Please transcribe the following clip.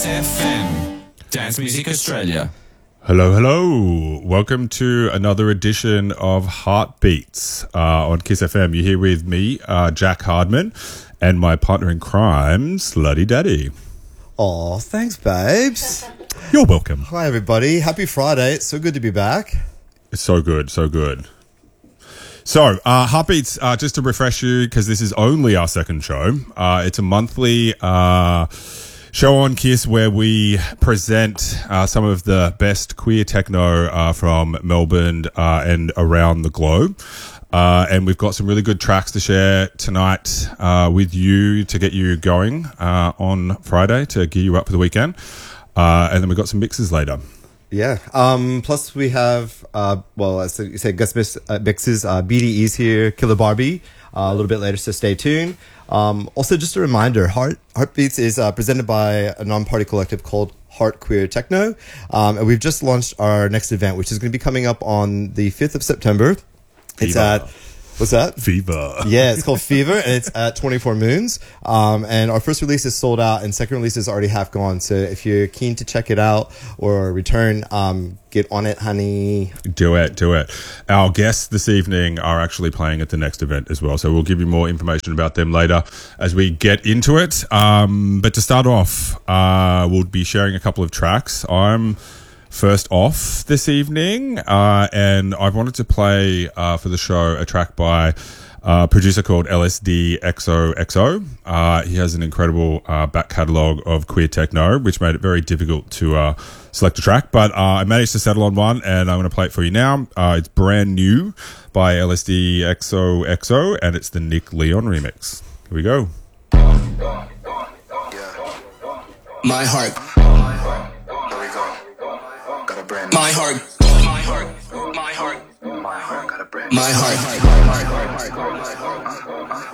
FM Dance Music Australia. Hello, hello. Welcome to another edition of Heartbeats on Kiss FM. You're here with me, Jack Hardman, and my partner in crime, Slutty Daddy. Oh, thanks, babes. You're welcome. Hi, everybody. Happy Friday. It's so good to be back. It's so good, so good. So, Heartbeats, just to refresh you, because this is only our second show, it's a monthly show on Kiss where we present some of the best queer techno from Melbourne and around the globe. And we've got some really good tracks to share tonight with you to get you going on Friday to gear you up for the weekend. And then we've got some mixes later. Yeah. Plus, we have, as you said, guest mixes. BDE's here, Killer Barbie, a little bit later, so stay tuned. Also, just a reminder, Heartbeats is presented by a non-party collective called Heart Queer Techno. And we've just launched our next event, which is going to be coming up on the 5th of September. It's at... What's that? Fever. Yeah, it's called Fever, and it's at 24 Moons. And our first release is sold out, and second release is already half gone. So if you're keen to check it out or return, get on it, honey. Do it. Our guests this evening are actually playing at the next event as well. So we'll give you more information about them later as we get into it. But to start off, we'll be sharing a couple of tracks. I'm first off this evening, and I wanted to play for the show a track by a producer called LSD XOXO. He has an incredible back catalogue of queer techno, which made it very difficult to select a track, but I managed to settle on one, and I'm going to play it for you now. It's Brand New by LSD XOXO, and it's the Nick Leon remix. Here we go. My heart. My heart. My heart. My heart. My heart.